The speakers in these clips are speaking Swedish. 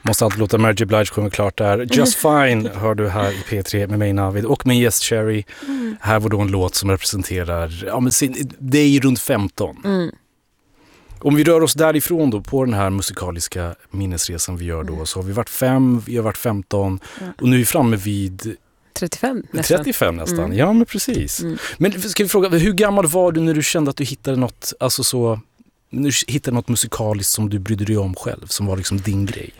Måste alltid låta Mary J. Blige sjunga klart där. Just Fine hör du här i P3 med mig Navid och med Yes Cherry. Här var då en låt som representerar det är ju runt 15. Om vi rör oss därifrån då på den här musikaliska minnesresan vi gör då, så har vi varit 5, vi har varit 15 och nu är vi framme vid 35 nästan. 35 nästan, ja men precis. Men ska vi fråga, hur gammal var du när du kände att du hittade något, alltså så, när du hittade något musikaliskt som du brydde dig om själv, som var liksom din grej?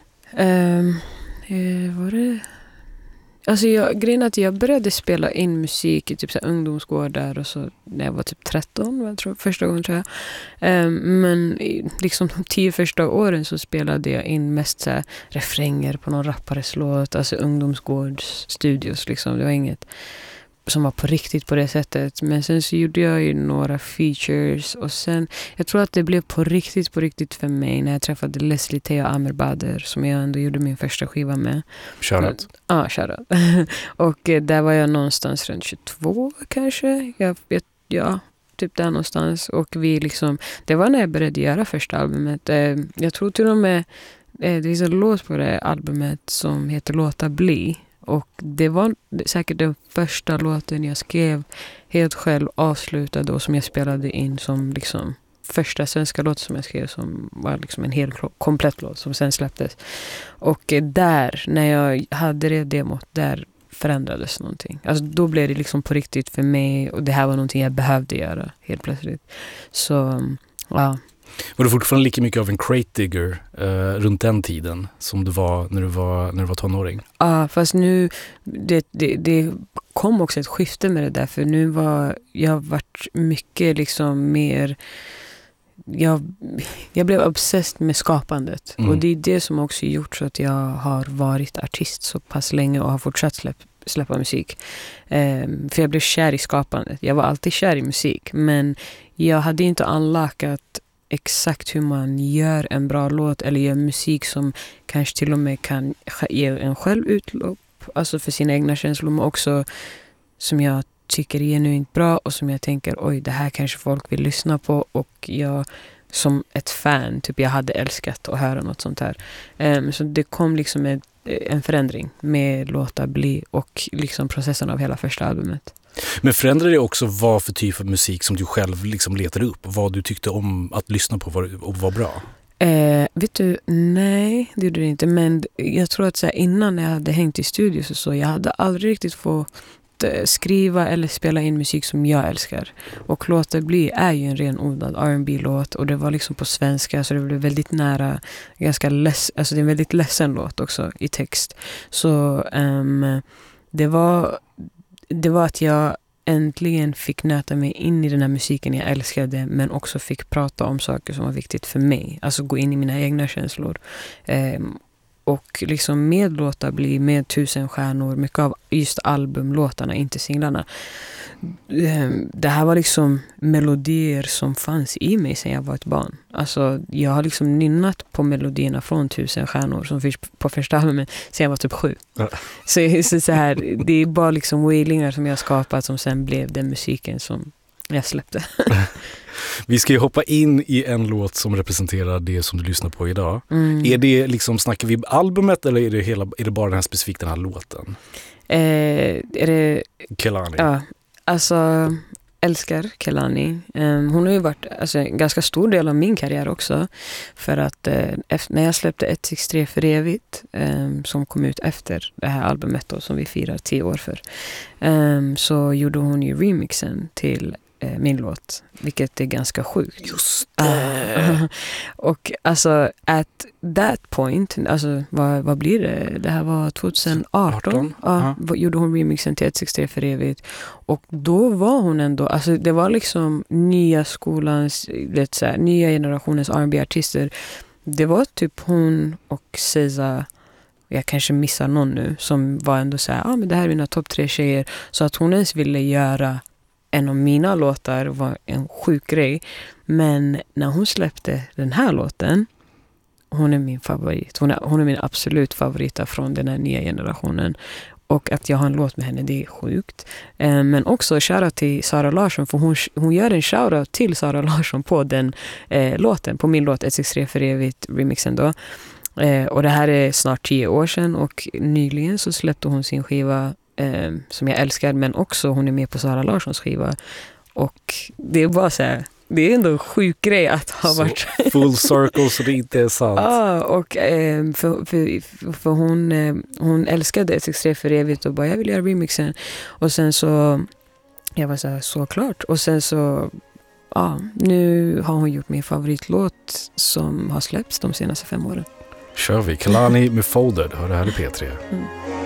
Var det... Alltså grejen är att jag började spela in musik i typ så här ungdomsgårdar och så när jag var typ 13, första gången tror jag. Men liksom de 10 första åren så spelade jag in mest så här refränger på någon rappares låt, alltså ungdomsgårdsstudios liksom. Det var inget som var på riktigt på det sättet. Men sen så gjorde jag ju några features och sen, jag tror att det blev på riktigt för mig när jag träffade Leslie Theo Amerbader som jag ändå gjorde min första skiva med. Shoutout. Ja, shoutout. Och där var jag någonstans runt 22 kanske. Ja, typ där någonstans. Och vi liksom, det var när jag började göra första albumet. Jag tror till och med det finns en låt på det albumet som heter Låta bli. Och det var säkert den första låten jag skrev helt själv, avslutad och som jag spelade in som liksom första svenska låt som jag skrev, som var liksom en hel komplett låt som sen släpptes. Och där, när jag hade det demot, där förändrades någonting. Alltså då blev det liksom på riktigt för mig och det här var någonting jag behövde göra helt plötsligt. Så, ja. Var du fortfarande lika mycket av en crate digger runt den tiden som du var när du var tonåring? Ja, fast nu det kom också ett skifte med det där, för nu var jag varit mycket liksom mer, jag blev obsessed med skapandet och det är det som också gjort så att jag har varit artist så pass länge och har fortsatt släppa musik. För jag blev kär i skapandet. Jag var alltid kär i musik, men jag hade inte unlockat exakt hur man gör en bra låt eller gör musik som kanske till och med kan ge en själv utlopp, alltså för sina egna känslor, men också som jag tycker är genuint bra och som jag tänker, oj, det här kanske folk vill lyssna på, och jag som ett fan, typ jag hade älskat att höra något sånt här. Så det kom liksom en förändring med Låta bli och liksom processen av hela första albumet. Men förändrade det också vad för typ av musik som du själv liksom letade upp? Vad du tyckte om att lyssna på och var bra? Vet du, nej, det gjorde det inte. Men jag tror att så här, innan jag hade hängt i studios och så, jag hade aldrig riktigt fått skriva eller spela in musik som jag älskar. Och Låta bli är ju en renodlad R&B-låt och det var liksom på svenska, så det blev väldigt nära, ganska alltså det är en väldigt ledsen låt också i text. Så det var att jag äntligen fick nöta mig in i den här musiken jag älskade, men också fick prata om saker som var viktigt för mig. Alltså gå in i mina egna känslor. Och liksom med Låta bli, med 1000 stjärnor, mycket av just albumlåtarna, inte singlarna. Det här var liksom melodier som fanns i mig sedan jag var ett barn. Alltså jag har liksom nynnat på melodierna från 1000 stjärnor som finns på första albumet sedan jag var typ 7. Så här, det är bara liksom wailingar som jag har skapat som sen blev den musiken som jag släppte. Vi ska ju hoppa in i en låt som representerar det som du lyssnar på idag. Är det liksom, snackar vi albumet eller är det bara den här specifikt den här låten? Är det Kehlani? Ja, alltså älskar Kehlani. Hon har ju varit en ganska stor del av min karriär också, för att när jag släppte 163 för evigt som kom ut efter det här albumet då, som vi firar 10 år för, så gjorde hon ju remixen till min låt, vilket är ganska sjukt. Just det. Och alltså at that point, alltså vad blir det? Det här var 2018. Ja, gjorde hon remixen till 163 för evigt. Och då var hon ändå, alltså det var liksom nya skolans, nya generationens R&B-artister. Det var typ hon och SZA, jag kanske missar någon nu, som var ändå så här, men det här är mina topp 3 tjejer. Så att hon ens ville göra en av mina låtar var en sjuk grej. Men när hon släppte den här låten, hon är min favorit. Hon är min absolut favorita från den här nya generationen. Och att jag har en låt med henne, det är sjukt. Men också shoutout till Sara Larsson, för hon gör en shoutout till Sara Larsson på den låten, på min låt 163 för evigt remixen då. Och det här är snart 10 år sedan och nyligen så släppte hon sin skiva som jag älskar, men också hon är med på Sara Larssons skiva. Och det är bara så här, det är ändå en sjuk grej att ha varit full circle så det inte är sant. Ja, och för hon älskade 163 för evigt och bara jag vill göra remixen. Och sen så jag var så här, såklart. Och sen så nu har hon gjort min favoritlåt som har släppts de senaste 5 åren. Kör vi. Kehlani med Folded, hör det här i P3.